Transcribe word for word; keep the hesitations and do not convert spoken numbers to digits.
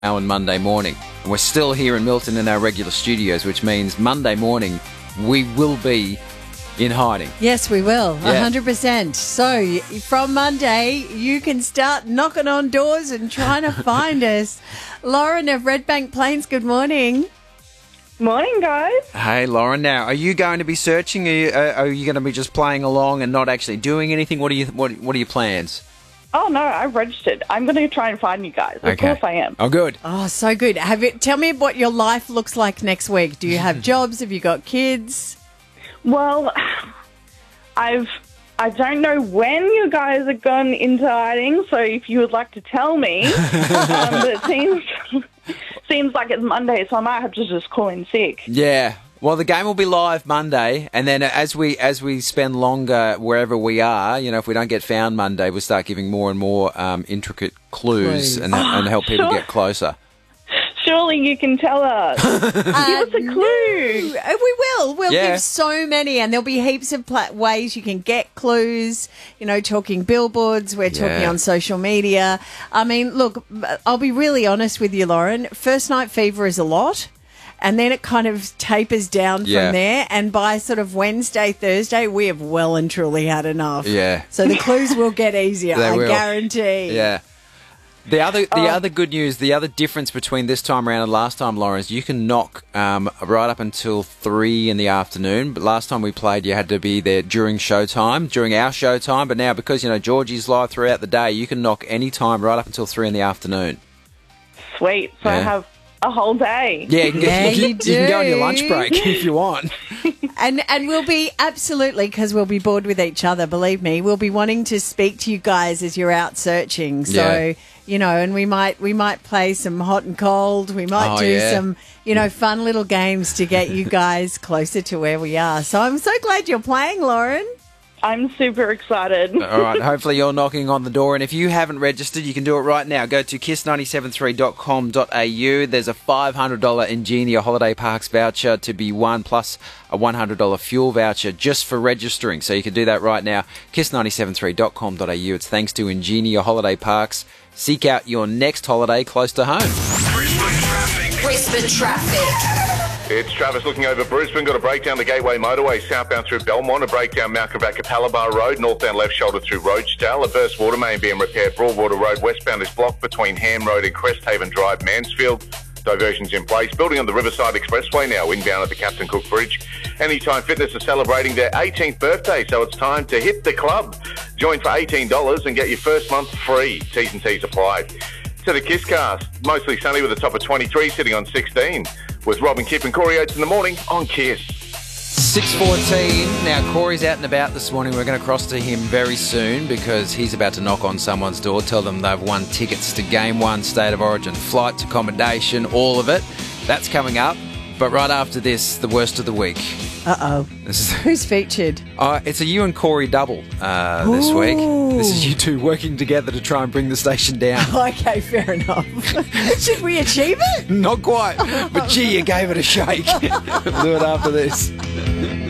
now on Monday morning. And we're still here in Milton in our regular studios, which means Monday morning we will be in hiding. Yes, we will. Yeah. one hundred percent. So from Monday, you can start knocking on doors and trying to find us. Lauren of Redbank Plains, good morning. Morning, guys. Hey, Lauren. Now, are you going to be searching? Are you, uh, are you going to be just playing along and not actually doing anything? What are you? What, what are your plans? Oh, no, I've registered. I'm going to try and find you guys. Of Okay. course I am. Oh, good. Oh, so good. Have you, tell me what your life looks like next week. Do you have jobs? Have you got kids? Well, I've... I don't know when you guys are gone into hiding, so if you would like to tell me, um, but it seems seems like it's Monday, so I might have to just call in sick. Yeah. Well, the game will be live Monday, and then as we as we spend longer wherever we are, you know, if we don't get found Monday, we'll start giving more and more um, intricate clues, Clues. and, and help people Sure. get closer. Surely you can tell us. Give us a clue. Uh, We will. We'll Yeah. give so many, and there'll be heaps of pla- ways you can get clues. You know, talking billboards, we're talking Yeah. on social media. I mean, look, I'll be really honest with you, Lauren. First night fever is a lot, and then it kind of tapers down Yeah. from there. And by sort of Wednesday, Thursday, we have well and truly had enough. Yeah. So the clues will get easier, They I will. guarantee. Yeah. The other, the other good news, the other difference between this time around and last time, Lauren, is you can knock um, right up until three in the afternoon. But last time we played, you had to be there during showtime, during our showtime. But now, because you know Georgie's live throughout the day, you can knock any time right up until three in the afternoon. Sweet. So I Yeah. have a whole day. Yeah, you can, Yeah, you, you can go on your do. lunch break if you want. And and we'll be absolutely, because we'll be bored with each other, believe me, we'll be wanting to speak to you guys as you're out searching. So, Yeah. you know, and we might we might play some hot and cold. We might Oh, do yeah. some, you know, fun little games to get you guys closer to where we are. So I'm so glad you're playing, Lauren. I'm super excited. All right, hopefully you're knocking on the door. And if you haven't registered, you can do it right now. Go to kiss nine seven three dot com dot a u. There's a five hundred dollars Ingenia Holiday Parks voucher to be won, plus a one hundred dollars fuel voucher just for registering. So you can do that right now. kiss nine seven three dot com dot a u. It's thanks to Ingenia Holiday Parks. Seek out your next holiday close to home. Brisbane traffic. Brisbane traffic. It's Travis looking over Brisbane. Got a breakdown the Gateway Motorway southbound through Belmont, a breakdown Mount Cavaca Palabar Road, northbound left shoulder through Rochedale, a burst water main being repaired. Broadwater Road westbound is blocked between Ham Road and Cresthaven Drive, Mansfield. Diversions in place. Building on the Riverside Expressway now, inbound at the Captain Cook Bridge. Anytime Fitness is celebrating their eighteenth birthday, so it's time to hit the club. Join for eighteen dollars and get your first month free. T's and C's applied. To the Kisscast, mostly sunny with a top of twenty-three, sitting on sixteen. With Robin Kipp and Corey Oates in the morning on Kiss. six fourteen. Now, Corey's out and about this morning. We're going to cross to him very soon because he's about to knock on someone's door, tell them they've won tickets to Game one, State of Origin, flights, accommodation, all of it. That's coming up. But right after this, the worst of the week. Uh-oh. This is Who's featured? uh, it's a you and Corey double uh, this Ooh. week. This is you two working together to try and bring the station down. Okay, fair enough. Should we achieve it? Not quite, but gee, you gave it a shake. We'll do it after this.